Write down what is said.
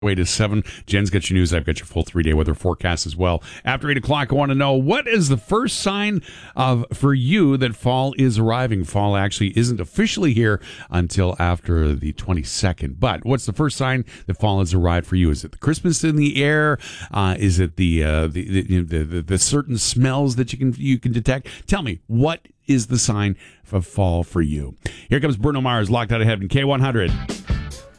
Way to 7. Jen's got your news. I've got your full 3-day weather forecast as well. After 8 o'clock, I want to know, what is the first sign for you that fall is arriving? Fall actually isn't officially here until after the 22nd. But what's the first sign that fall has arrived for you? Is it the Christmas in the air? Is it the certain smells that you can detect? Tell me, what is the sign of fall for you? Here comes Bruno Mars, Locked Out of Heaven, K100.